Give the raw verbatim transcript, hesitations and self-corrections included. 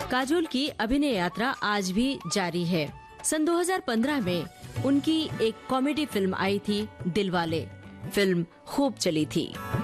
काजोल की अभिनय यात्रा आज भी जारी है। सन दो हज़ार पंद्रह में उनकी एक कॉमेडी फिल्म आई थी दिलवाले। फिल्म खूब चली थी।